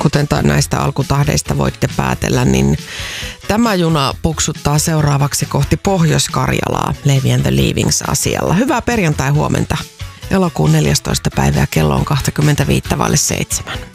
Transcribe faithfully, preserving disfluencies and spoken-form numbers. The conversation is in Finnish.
kuten näistä alkutahdeista voitte päätellä, niin tämä juna puksuttaa seuraavaksi kohti Pohjois-Karjalaa Leevi and the Leavings -asialla. Hyvää perjantai huomenta. Elokuun neljästoista päivää, kello on kaksikymmentäviisi vaille seitsemän.